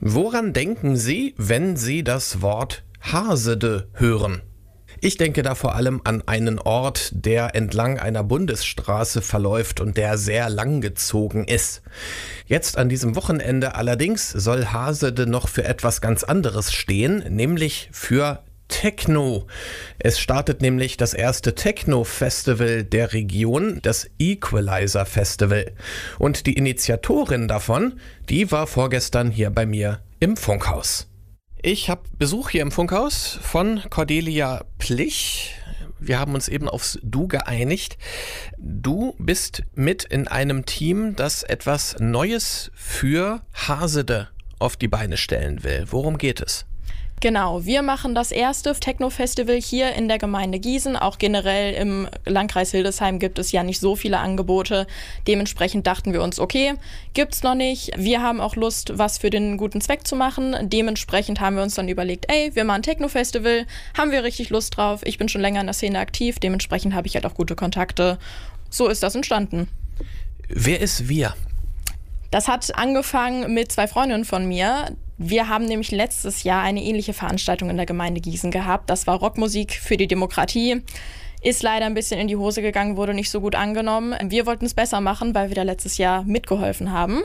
Woran denken Sie, wenn Sie das Wort Hasede hören? Ich denke da vor allem an einen Ort, der entlang einer Bundesstraße verläuft und der sehr langgezogen ist. Jetzt an diesem Wochenende allerdings soll Hasede noch für etwas ganz anderes stehen, nämlich für Techno. Es startet nämlich das erste Techno-Festival der Region, das Equalizer Festival. Und die Initiatorin davon, die war vorgestern hier bei mir im Funkhaus. Ich habe Besuch hier im Funkhaus von Cordelia Plich. Wir haben uns eben aufs Du geeinigt. Du bist mit in einem Team, das etwas Neues für Hasede auf die Beine stellen will. Worum geht es? Genau, wir machen das erste Techno-Festival hier in der Gemeinde Gießen. Auch generell im Landkreis Hildesheim gibt es ja nicht so viele Angebote. Dementsprechend dachten wir uns, okay, gibt's noch nicht. Wir haben auch Lust, was für den guten Zweck zu machen. Dementsprechend haben wir uns dann überlegt, wir machen ein Techno-Festival, haben wir richtig Lust drauf. Ich bin schon länger in der Szene aktiv, dementsprechend habe ich halt auch gute Kontakte. So ist das entstanden. Wer ist wir? Das hat angefangen mit 2 Freundinnen von mir. Wir haben nämlich letztes Jahr eine ähnliche Veranstaltung in der Gemeinde Gießen gehabt. Das war Rockmusik für die Demokratie. Ist leider ein bisschen in die Hose gegangen, wurde nicht so gut angenommen. Wir wollten es besser machen, weil wir da letztes Jahr mitgeholfen haben.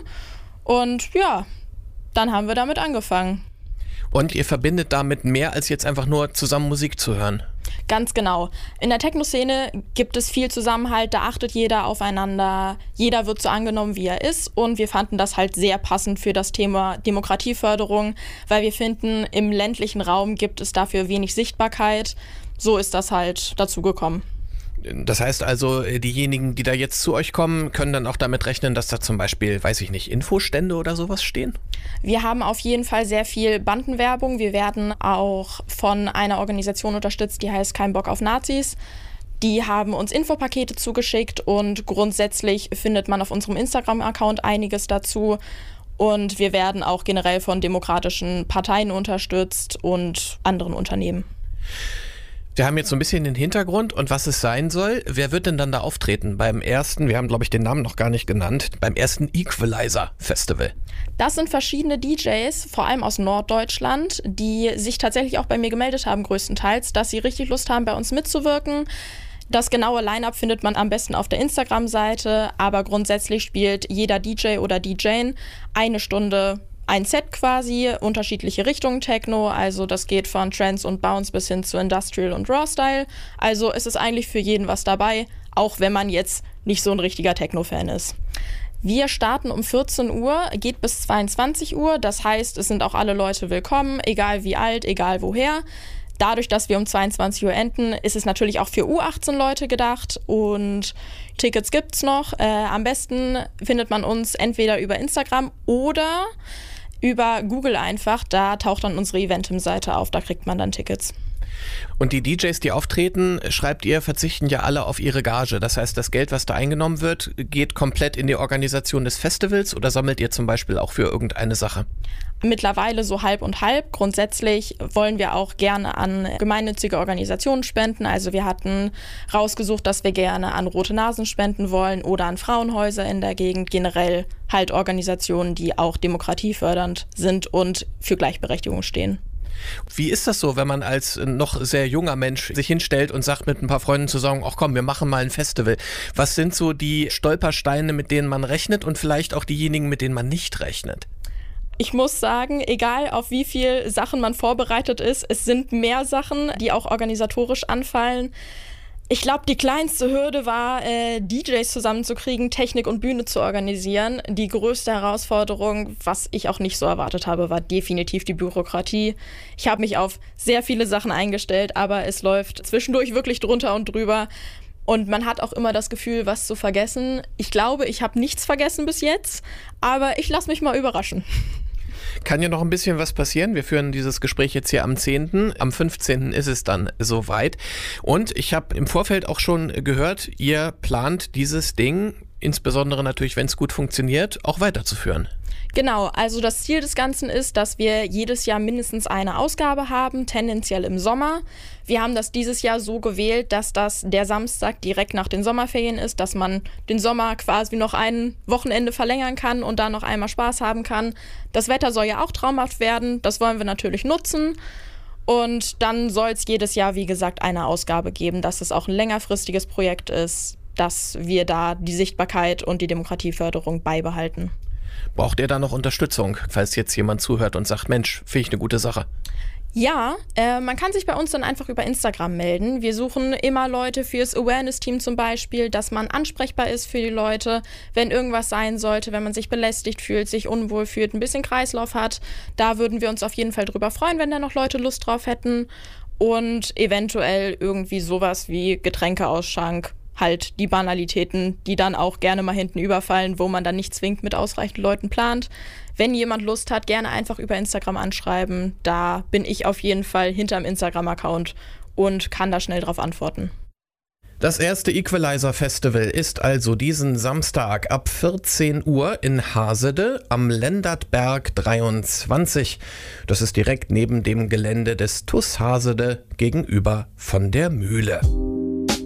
Und ja, dann haben wir damit angefangen. Und ihr verbindet damit mehr als jetzt einfach nur zusammen Musik zu hören? Ganz genau. In der Techno-Szene gibt es viel Zusammenhalt, da achtet jeder aufeinander, jeder wird so angenommen, wie er ist, und wir fanden das halt sehr passend für das Thema Demokratieförderung, weil wir finden, im ländlichen Raum gibt es dafür wenig Sichtbarkeit. So ist das halt dazu gekommen. Das heißt also, diejenigen, die da jetzt zu euch kommen, können dann auch damit rechnen, dass da zum Beispiel, weiß ich nicht, Infostände oder sowas stehen? Wir haben auf jeden Fall sehr viel Bandenwerbung. Wir werden auch von einer Organisation unterstützt, die heißt Kein Bock auf Nazis. Die haben uns Infopakete zugeschickt und grundsätzlich findet man auf unserem Instagram-Account einiges dazu. Und wir werden auch generell von demokratischen Parteien unterstützt und anderen Unternehmen. Wir haben jetzt so ein bisschen den Hintergrund und was es sein soll. Wer wird denn dann da auftreten beim ersten, wir haben glaube ich den Namen noch gar nicht genannt, beim ersten Equalizer Festival? Das sind verschiedene DJs, vor allem aus Norddeutschland, die sich tatsächlich auch bei mir gemeldet haben größtenteils, dass sie richtig Lust haben, bei uns mitzuwirken. Das genaue Line-Up findet man am besten auf der Instagram-Seite, aber grundsätzlich spielt jeder DJ oder DJin eine Stunde ein Set quasi, unterschiedliche Richtungen Techno, also das geht von Trance und Bounce bis hin zu Industrial und Raw Style. Also es ist eigentlich für jeden was dabei, auch wenn man jetzt nicht so ein richtiger Techno-Fan ist. Wir starten um 14 Uhr, geht bis 22 Uhr, das heißt, es sind auch alle Leute willkommen, egal wie alt, egal woher. Dadurch, dass wir um 22 Uhr enden, ist es natürlich auch für U18 Leute gedacht und Tickets gibt's noch. Am besten findet man uns entweder über Instagram oder über Google einfach, da taucht dann unsere Eventim-Seite auf, da kriegt man dann Tickets. Und die DJs, die auftreten, schreibt ihr, verzichten ja alle auf ihre Gage. Das heißt, das Geld, was da eingenommen wird, geht komplett in die Organisation des Festivals oder sammelt ihr zum Beispiel auch für irgendeine Sache? Mittlerweile so halb und halb. Grundsätzlich wollen wir auch gerne an gemeinnützige Organisationen spenden. Also wir hatten rausgesucht, dass wir gerne an Rote Nasen spenden wollen oder an Frauenhäuser in der Gegend. Generell halt Organisationen, die auch demokratiefördernd sind und für Gleichberechtigung stehen. Wie ist das so, wenn man als noch sehr junger Mensch sich hinstellt und sagt mit ein paar Freunden zusammen, ach komm, wir machen mal ein Festival. Was sind so die Stolpersteine, mit denen man rechnet und vielleicht auch diejenigen, mit denen man nicht rechnet? Ich muss sagen, egal auf wie viel Sachen man vorbereitet ist, es sind mehr Sachen, die auch organisatorisch anfallen. Ich glaube, die kleinste Hürde war, DJs zusammenzukriegen, Technik und Bühne zu organisieren. Die größte Herausforderung, was ich auch nicht so erwartet habe, war definitiv die Bürokratie. Ich habe mich auf sehr viele Sachen eingestellt, aber es läuft zwischendurch wirklich drunter und drüber. Und man hat auch immer das Gefühl, was zu vergessen. Ich glaube, ich habe nichts vergessen bis jetzt, aber ich lasse mich mal überraschen. Kann ja noch ein bisschen was passieren. Wir führen dieses Gespräch jetzt hier am 10. Am 15. ist es dann soweit. Und ich habe im Vorfeld auch schon gehört, ihr plant dieses Ding insbesondere natürlich, wenn es gut funktioniert, auch weiterzuführen. Genau, also das Ziel des Ganzen ist, dass wir jedes Jahr mindestens eine Ausgabe haben, tendenziell im Sommer. Wir haben das dieses Jahr so gewählt, dass das der Samstag direkt nach den Sommerferien ist, dass man den Sommer quasi noch ein Wochenende verlängern kann und da noch einmal Spaß haben kann. Das Wetter soll ja auch traumhaft werden, das wollen wir natürlich nutzen. Und dann soll es jedes Jahr, wie gesagt, eine Ausgabe geben, dass es auch ein längerfristiges Projekt ist, dass wir da die Sichtbarkeit und die Demokratieförderung beibehalten. Braucht ihr da noch Unterstützung, falls jetzt jemand zuhört und sagt, Mensch, finde ich eine gute Sache? Ja, man kann sich bei uns dann einfach über Instagram melden. Wir suchen immer Leute fürs Awareness-Team zum Beispiel, dass man ansprechbar ist für die Leute, wenn irgendwas sein sollte, wenn man sich belästigt fühlt, sich unwohl fühlt, ein bisschen Kreislauf hat. Da würden wir uns auf jeden Fall drüber freuen, wenn da noch Leute Lust drauf hätten. Und eventuell irgendwie sowas wie Getränkeausschank, halt die Banalitäten, die dann auch gerne mal hinten überfallen, wo man dann nicht zwingend mit ausreichend Leuten plant. Wenn jemand Lust hat, gerne einfach über Instagram anschreiben. Da bin ich auf jeden Fall hinterm Instagram-Account und kann da schnell drauf antworten. Das erste Equalizer Festival ist also diesen Samstag ab 14 Uhr in Hasede am Lendertberg 23. Das ist direkt neben dem Gelände des TUS Hasede gegenüber von der Mühle.